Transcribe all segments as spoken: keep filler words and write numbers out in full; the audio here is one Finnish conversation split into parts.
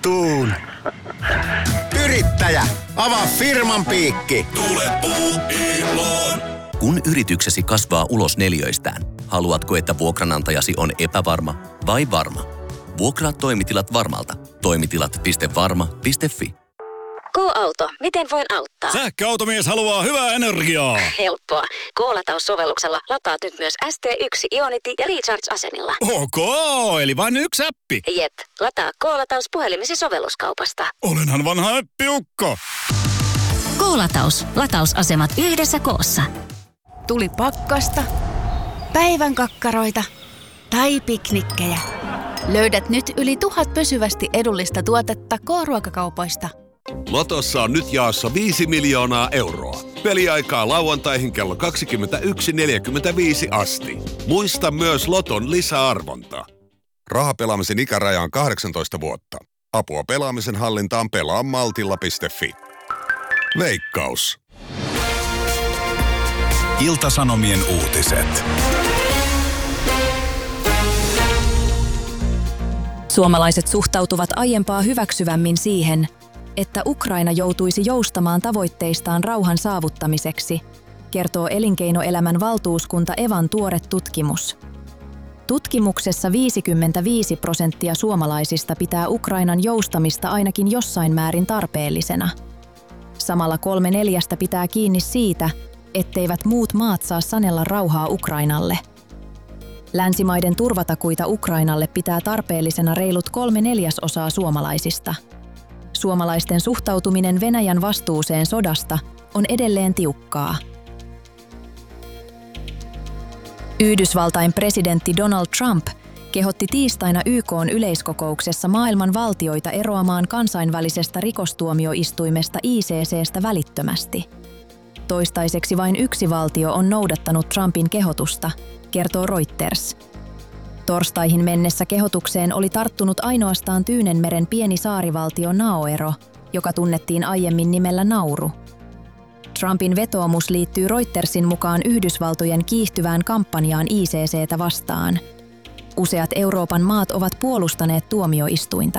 juttuun. Yrittäjä, avaa firman piikki. Tule Puukiloon. Kun yrityksesi kasvaa ulos neliöistään, haluatko, että vuokranantajasi on epävarma vai varma? Vuokraa toimitilat Varmalta. Toimitilat piste varma piste fi. K-auto, miten voin auttaa? Sähköautomies haluaa hyvää energiaa. Helppoa. K-lataussovelluksella lataat nyt myös S T yksi Ionity ja Recharge-asemilla. Ok, eli vain yksi appi. Jep, lataa K-lataus puhelimesi sovelluskaupasta. Olenhan vanha äppiukko. K-lataus. Latausasemat yhdessä koossa. Tuli pakkasta, päivän kakkaroita tai piknikkejä. Löydät nyt yli tuhat pysyvästi edullista tuotetta K-ruokakaupoista. Lotossa on nyt jaossa viisi miljoonaa euroa. Peliaikaa lauantaihin kello kaksikymmentäyksi neljäkymmentäviisi asti. Muista myös Loton lisäarvonta. Rahapelaamisen ikäraja on kahdeksantoista vuotta. Apua pelaamisen hallintaan pelaa maltilla piste fi. Veikkaus. Ilta-Sanomien uutiset. Suomalaiset suhtautuvat aiempaa hyväksyvämmin siihen, että Ukraina joutuisi joustamaan tavoitteistaan rauhan saavuttamiseksi, kertoo elinkeinoelämän valtuuskunta Evan tuore tutkimus. Tutkimuksessa viisikymmentäviisi prosenttia suomalaisista pitää Ukrainan joustamista ainakin jossain määrin tarpeellisena. Samalla kolme neljästä pitää kiinni siitä, etteivät muut maat saa sanella rauhaa Ukrainalle. Länsimaiden turvatakuita Ukrainalle pitää tarpeellisena reilut kolme neljäsosaa suomalaisista. Suomalaisten suhtautuminen Venäjän vastuuseen sodasta on edelleen tiukkaa. Yhdysvaltain presidentti Donald Trump kehotti tiistaina Y K:n yleiskokouksessa maailman valtioita eroamaan kansainvälisestä rikostuomioistuimesta I C C:stä välittömästi. Toistaiseksi vain yksi valtio on noudattanut Trumpin kehotusta, kertoo Reuters. Torstaihin mennessä kehotukseen oli tarttunut ainoastaan Tyynenmeren pieni saarivaltio Naoero, joka tunnettiin aiemmin nimellä Nauru. Trumpin vetoomus liittyy Reutersin mukaan Yhdysvaltojen kiihtyvään kampanjaan I C C:tä vastaan. Useat Euroopan maat ovat puolustaneet tuomioistuinta.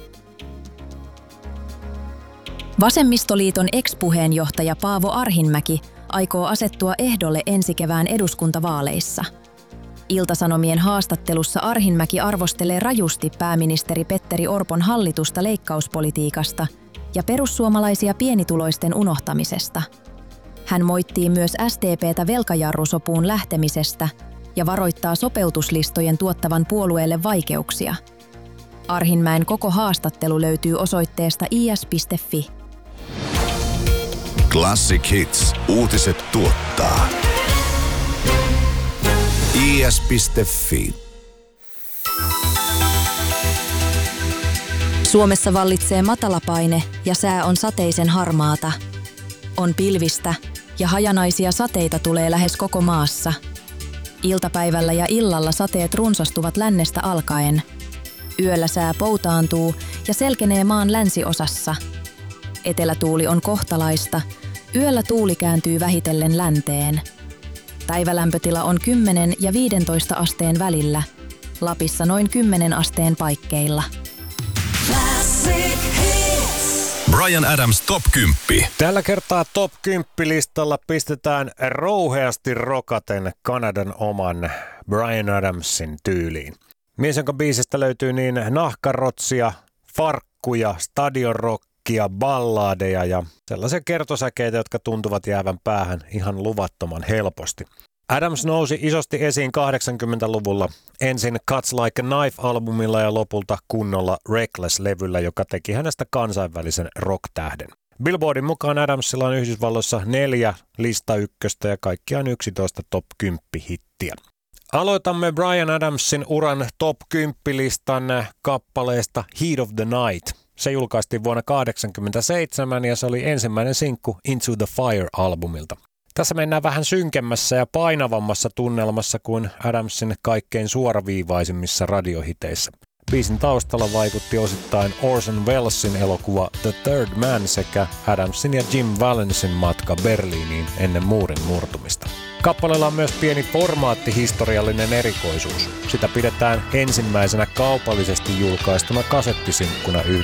Vasemmistoliiton ex-puheenjohtaja Paavo Arhinmäki aikoo asettua ehdolle ensi kevään eduskuntavaaleissa. Ilta-Sanomien haastattelussa Arhinmäki arvostelee rajusti pääministeri Petteri Orpon hallitusta leikkauspolitiikasta ja perussuomalaisia pienituloisten unohtamisesta. Hän moittii myös S D P:tä velkajarrusopuun lähtemisestä ja varoittaa sopeutuslistojen tuottavan puolueelle vaikeuksia. Arhinmäen koko haastattelu löytyy osoitteesta i s piste fi. Classic Hits. Uutiset tuottaa i s piste fi. Suomessa vallitsee matalapaine ja sää on sateisen harmaata. On pilvistä ja hajanaisia sateita tulee lähes koko maassa. Iltapäivällä ja illalla sateet runsastuvat lännestä alkaen. Yöllä sää poutaantuu ja selkenee maan länsiosassa. Etelätuuli on kohtalaista, yöllä tuuli kääntyy vähitellen länteen. Päivälämpötila on kymmenen ja viisitoista asteen välillä, Lapissa noin kymmenen asteen paikkeilla. Bryan Adams Top kymmenen. Tällä kertaa Top kymmenen-listalla pistetään rouheasti rokaten Kanadan oman Bryan Adamsin tyyliin. Mies, jonka biisistä löytyy niin nahkarotsia, farkkuja, stadionrockia, balladeja ja sellaisia kertosäkeitä, jotka tuntuvat jäävän päähän ihan luvattoman helposti. Adams nousi isosti esiin kahdeksankymmentäluvulla, ensin Cuts Like a Knife-albumilla ja lopulta kunnolla Reckless-levyllä, joka teki hänestä kansainvälisen rock-tähden. Billboardin mukaan Adamsilla on Yhdysvalloissa neljä listaykköstä ja kaikkiaan yksitoista top kymmenen hittiä. Aloitamme Bryan Adamsin uran top kymmenen-listan kappaleesta Heat of the Night. Se julkaistiin vuonna tuhatyhdeksänsataakahdeksankymmentäseitsemän ja se oli ensimmäinen sinkku Into the Fire-albumilta. Tässä mennään vähän synkemmässä ja painavammassa tunnelmassa kuin Adamsin kaikkein suoraviivaisimmissa radiohiteissä. Biisin taustalla vaikutti osittain Orson Wellesin elokuva The Third Man sekä Adamsin ja Jim Valencein matka Berliiniin ennen muurin murtumista. Kappaleella on myös pieni formaattihistoriallinen erikoisuus. Sitä pidetään ensimmäisenä kaupallisesti julkaistuna kasettisinkkuna